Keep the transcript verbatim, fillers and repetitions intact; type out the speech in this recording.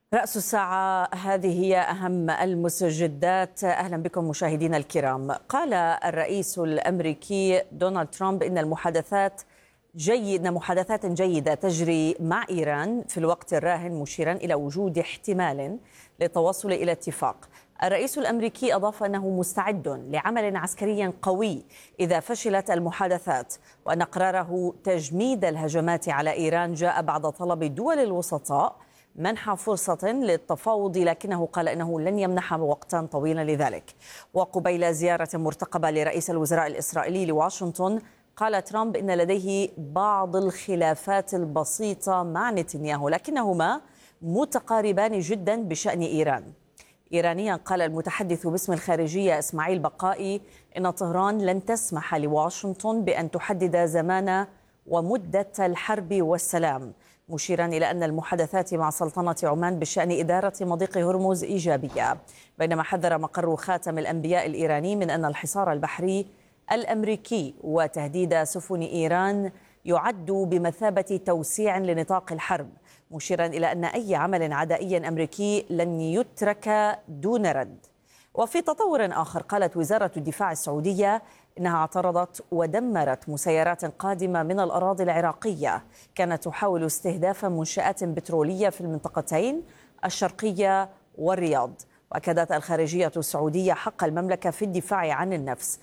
رأس الساعة هذه هي أهم المستجدات. أهلا بكم مشاهدينا الكرام. قال الرئيس الأمريكي دونالد ترامب إن المحادثات جيد إن محادثات جيدة تجري مع إيران في الوقت الراهن، مشيرا إلى وجود احتمال للتوصل إلى اتفاق. الرئيس الأمريكي أضاف أنه مستعد لعمل عسكري قوي إذا فشلت المحادثات، وأن قراره تجميد الهجمات على إيران جاء بعد طلب الدول الوسطاء منح فرصة للتفاوض، لكنه قال إنه لن يمنح وقتا طويلا لذلك. وقبيل زيارة مرتقبة لرئيس الوزراء الإسرائيلي لواشنطن، قال ترامب إن لديه بعض الخلافات البسيطة مع نتنياهو، لكنهما متقاربان جدا بشأن إيران. إيرانيا قال المتحدث باسم الخارجية إسماعيل بقائي إن طهران لن تسمح لواشنطن بأن تحدد زمان ومدة الحرب والسلام، مشيرا إلى أن المحادثات مع سلطنة عمان بشأن إدارة مضيق هرمز إيجابية. بينما حذر مقر خاتم الأنبياء الإيراني من أن الحصار البحري الأمريكي وتهديد سفن إيران يعد بمثابة توسيع لنطاق الحرب، مشيرا إلى أن أي عمل عدائي أمريكي لن يترك دون رد. وفي تطور آخر، قالت وزارة الدفاع السعودية إنها اعترضت ودمرت مسيرات قادمة من الأراضي العراقية كانت تحاول استهداف منشآت بترولية في المنطقتين الشرقية والرياض. وأكدت الخارجية السعودية حق المملكة في الدفاع عن النفس،